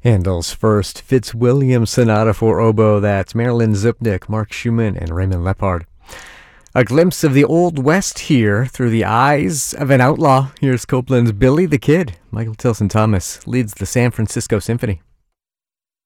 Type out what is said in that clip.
Handel's first Fitzwilliam Sonata for oboe, that's Marilyn Zupnik, Mark Schumann, and Raymond Lepard. A glimpse of the Old West here through the eyes of an outlaw. Here's Copland's Billy the Kid. Michael Tilson Thomas leads the San Francisco Symphony.